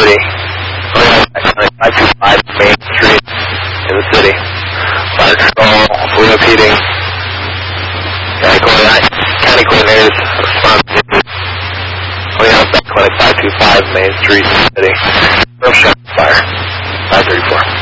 city. Oh yeah, 525 Main Street in the city. Fire control, blue up heating. County coordinators respond to Clinic 525 Main Street in the city. First shot fire. 534.